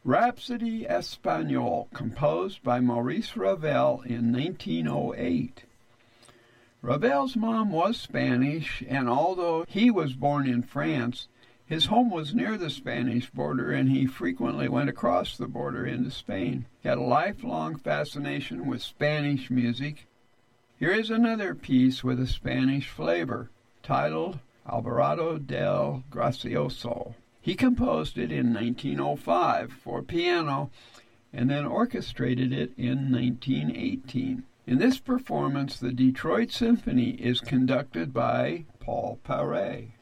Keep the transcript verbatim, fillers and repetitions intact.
Rhapsody Espagnole, composed by Maurice Ravel in nineteen oh eight. Ravel's mom was Spanish, and although he was born in France, his home was near the Spanish border, and he frequently went across the border into Spain. He had a lifelong fascination with Spanish music. Here is another piece with a Spanish flavor, titled Alvarado del Gracioso. He composed it in nineteen oh five for piano and then orchestrated it in nineteen eighteen. In this performance, the Detroit Symphony is conducted by Paul Paray.